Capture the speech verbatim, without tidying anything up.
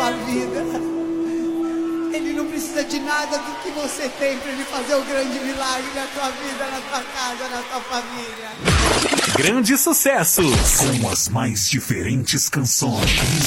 tua vida. Ele não precisa de nada do que você tem para ele fazer o grande milagre na tua vida, na tua casa, na tua família. Grande sucesso! Com as mais diferentes canções.